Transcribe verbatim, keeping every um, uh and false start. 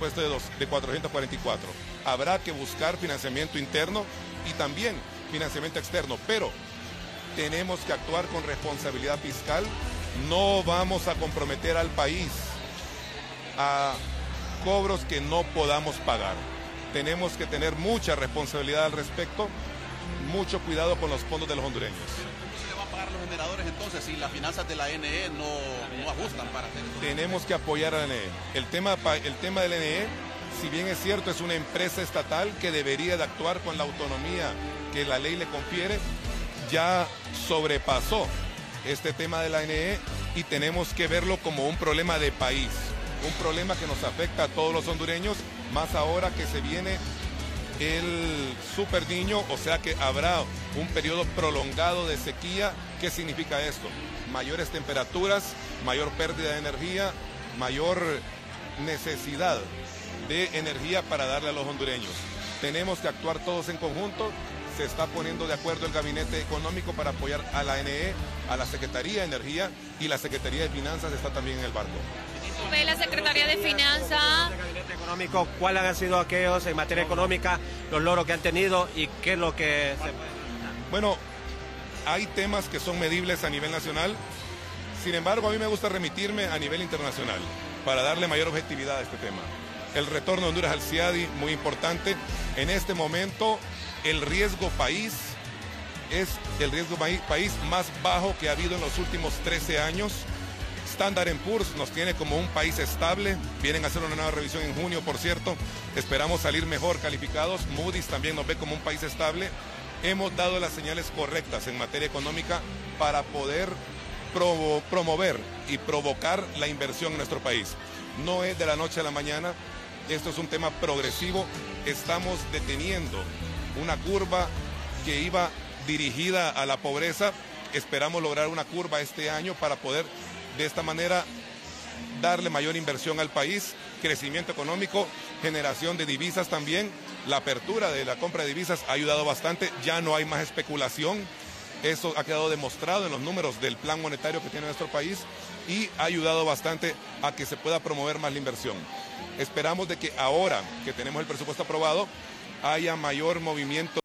presupuesto de, dos, de cuatrocientos cuarenta y cuatro. Habrá que buscar financiamiento interno y también financiamiento externo, pero tenemos que actuar con responsabilidad fiscal. No vamos a comprometer al país a cobros que no podamos pagar. Tenemos que tener mucha responsabilidad al respecto, mucho cuidado con los fondos de los hondureños. ¿Cómo se le van a pagar los generadores entonces si las finanzas de la A N E no, no ajustan para hacer eso? Tenemos que apoyar a la A N E. El tema, el tema de la A N E, si bien es cierto, es una empresa estatal que debería de actuar con la autonomía que la ley le confiere, ya sobrepasó este tema de la A N E y tenemos que verlo como un problema de país, un problema que nos afecta a todos los hondureños, más ahora que se viene el Super Niño, o sea que habrá un periodo prolongado de sequía. ¿Qué significa esto? Mayores temperaturas, mayor pérdida de energía, mayor necesidad de energía para darle a los hondureños. Tenemos que actuar todos en conjunto. Se está poniendo de acuerdo el Gabinete Económico para apoyar a la A N E, a la Secretaría de Energía, y la Secretaría de Finanzas está también en el barco. Ve la Secretaría de Finanzas. Gabinete Económico, ¿cuáles han sido aquellos en materia económica, los logros que han tenido y qué es lo que se puede realizar? Bueno, hay temas que son medibles a nivel nacional. Sin embargo, a mí me gusta remitirme a nivel internacional para darle mayor objetividad a este tema. El retorno de Honduras al C I A D I, muy importante. En este momento, el riesgo país es el riesgo país más bajo que ha habido en los últimos trece años. Standard and Poor's nos tiene como un país estable. Vienen a hacer una nueva revisión en junio, por cierto. Esperamos salir mejor calificados. Moody's también nos ve como un país estable. Hemos dado las señales correctas en materia económica para poder pro promover y provocar la inversión en nuestro país. No es de la noche a la mañana. Esto es un tema progresivo. Estamos deteniendo una curva que iba dirigida a la pobreza. Esperamos lograr una curva este año para poder de esta manera darle mayor inversión al país, crecimiento económico, generación de divisas también. La apertura de la compra de divisas ha ayudado bastante. Ya no hay más especulación. Eso ha quedado demostrado en los números del plan monetario que tiene nuestro país y ha ayudado bastante a que se pueda promover más la inversión. Esperamos de que ahora que tenemos el presupuesto aprobado haya mayor movimiento